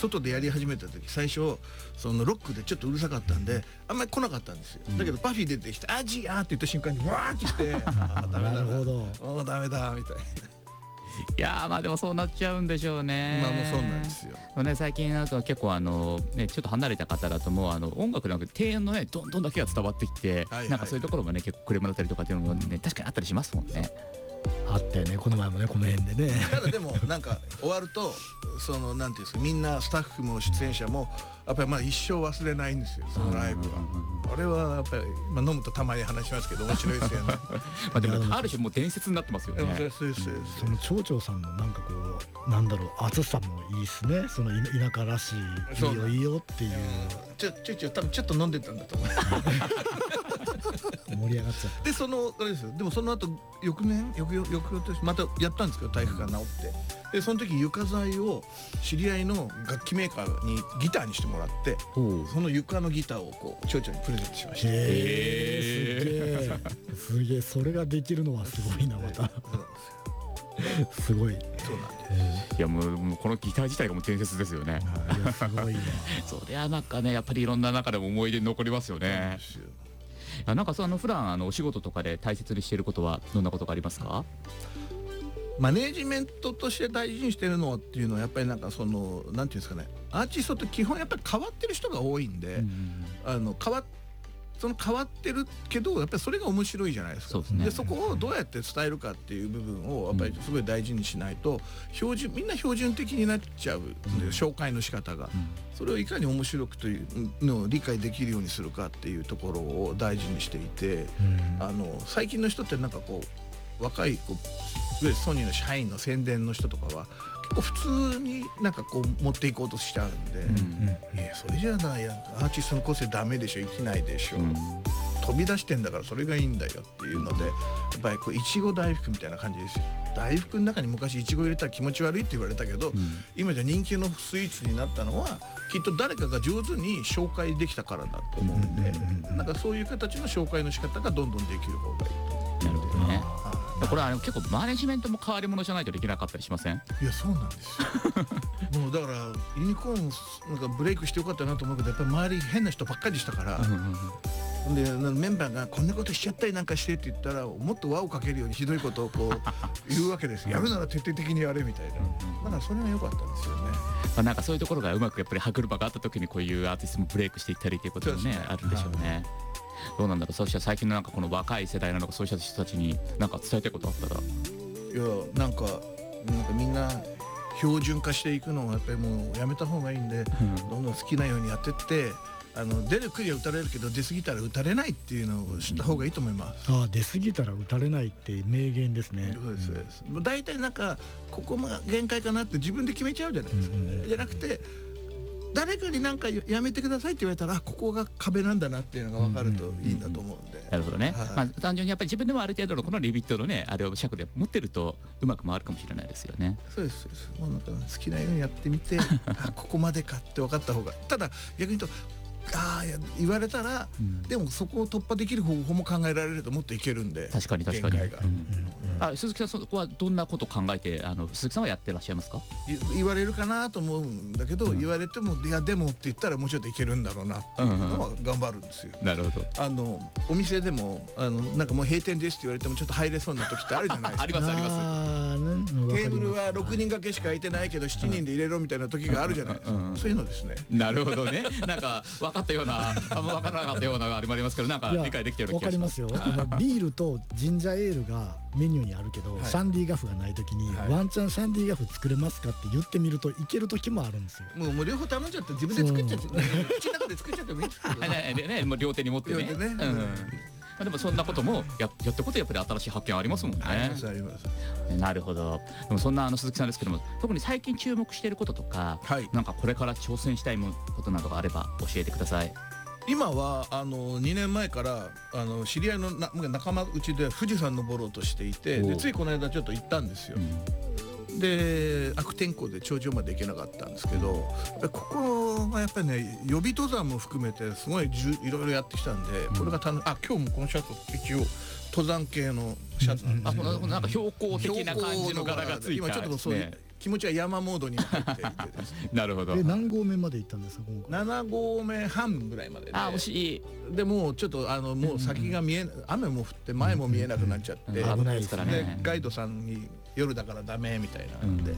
外でやり始めた時最初そのロックでちょっとうるさかったんであんまり来なかったんですよ。だけどパフィー出てきて「アジア!」って言った瞬間にわーって来て「ダメだなるほど、 もうダメだ」みたいな。 いやまあでもそうなっちゃうんでしょうね。 まあもうそうなんですよ。 ね、最近なんか結構ねちょっと離れた方だともう音楽なんか低音のねどんどんだけが伝わってきて、 はいはい、 なんかそういうところもね結構クレームだったりとかっていうのもね確かにあったりしますもんね。 あったよね、この前もねこの辺でね。 ただでもなんか終わるとそのなんていうんですか、みんなスタッフも出演者もやっぱりまあ一生忘れないんですよ、そのライブは。あれはやっぱり、まあ、飲むとたまに話しますけど面白いですよね。 まあでもある種もう伝説になってますよね。 その町長さんのなんかこうなんだろう熱さもいいですね。その田舎らしい、いいよいいよっていう。 多分ちょっと飲んでたんだと思う。 盛り上がっちゃった。 であれですよ。でもその後翌年またやったんですけど、台風が治って、でその時床材を知り合いの楽器メーカーにギターにしてもらって、その床のギターをこう町長にプレゼントしました。 すげえそれができるのはすごいな。またすごい。 そうなんです。 いやもうこのギター自体がもう伝説ですよね。 いやすごいわ。 そりゃなんかねやっぱりいろんな中でも思い出に残りますよね。なんか普段お仕事とかで大切にしていることはどんなことがありますか？ マネージメントとして大事にしてるのっていうのはやっぱりなんかそのなんていうんですかね、アーティストって基本やっぱり変わってる人が多いんで、変わってるけどやっぱりそれが面白いじゃないですか。 そうですね。 でそこをどうやって伝えるかっていう部分をやっぱりすごい大事にしないとみんな標準的になっちゃうんで、紹介の仕方が、それをいかに面白くというのを理解できるようにするかっていうところを大事にしていて、最近の人ってなんかこう若いソニーの社員の宣伝の人とかは結構普通になんかこう持っていこうとしちゃうんで、それじゃないや、アーティストの個性ダメでしょ、生きないでしょ、飛び出してんだからそれがいいんだよっていうので、やっぱりこういちご大福みたいな感じですよ。大福の中に昔いちご入れたら気持ち悪いって言われたけど、今じゃ人気のスイーツになったのはきっと誰かが上手に紹介できたからだと思うんで、なんかそういう形の紹介の仕方がどんどんできる方がいいと。 なるほどね。これは結構マネジメントも変わり者じゃないとできなかったりしません？ いやそうなんですよ。もうだからユニコーンなんかブレイクしてよかったなと思うけど、やっぱり周り変な人ばっかりでしたから、でメンバーがこんなことしちゃったりなんかしてって言ったらもっと輪をかけるようにひどいことをこう言うわけです。やるなら徹底的にやれみたいな。だからそれが良かったんですよね。 なんかそういうところがうまくやっぱり歯車があった時にこういうアーティストもブレイクしていったりということもねあるんでしょうね。どうなんだろう。そうしたら最近のなんかこの若い世代なのかそうした人たちになんか伝えたいことあったら。 いやなんかみんな標準化していくのはやっぱりもうやめた方がいいんで、どんどん好きなようにやってって出る杭は打たれるけど出過ぎたら打たれないっていうのを知った方がいいと思います。 出過ぎたら打たれないって名言ですね。 そうですそうです。だいたいなんかここが限界かなって自分で決めちゃうじゃないですか、じゃなくて誰かに何かやめてくださいって言われたらここが壁なんだなっていうのが分かるといいんだと思うんで。 なるほどね。単純にやっぱり自分でもある程度のこのリミットのねあれを尺で持ってるとうまく回るかもしれないですよね。 そうですそうです。もうなんか好きなようにやってみてここまでかって分かった方が。ただ逆に言うと言われたら、でもそこを突破できる方法も考えられるともっといけるんで。 確かに。鈴木さんそこはどんなことを考えて鈴木さんはやってらっしゃいますか？ 言われるかなと思うんだけど、言われてもいやでもって言ったらもうちょっといけるんだろうなっていうのは頑張るんですよ。 なるほど。 お店でもなんかもう閉店ですって言われてもちょっと入れそうな時ってあるじゃないですか。 ありますあります。 テーブルは6人掛けしか空いてないけど7人で入れろみたいな時があるじゃないですか。そういうのですね。 なるほどね。なんか分かったような分からなかったようなあれもありますけど、なんか理解できてるような気がします。 わかりますよ。ビールとジンジャーエールがメニューにあるけど、シャンディガフがない時に、ワンチャンシャンディガフ作れますかって言ってみるといける時もあるんですよ。 もう両方頼んじゃって自分で作っちゃって口の中で作っちゃってもいいですけどね。 もう両手に持ってね。でもそんなこともやってことやっぱり新しい発見ありますもんね。 ありますあります。 なるほど。でもそんな鈴木さんですけども、特に最近注目していることとか、なんかこれから挑戦したいことなどがあれば教えてください。 今は2年前から知り合いの仲間内で富士山登ろうとしていて、でついこの間ちょっと行ったんですよ。で悪天候で頂上まで行けなかったんですけど、ここがやっぱりね予備登山も含めてすごいいろいろやってきたんで、これが今日もこのシャツ一応登山系のシャツなんですけど、 なんか標高的な感じの柄がついた、 今ちょっとそういう気持ちは山モードに入っていてですねなるほど。 何合目まで行ったんですか今回。 7合目半ぐらいまでで、 惜しい。 でもうちょっともう先が見え、雨も降って前も見えなくなっちゃって、 危ないですからね。 でガイドさんに夜だからダメみたいなんで、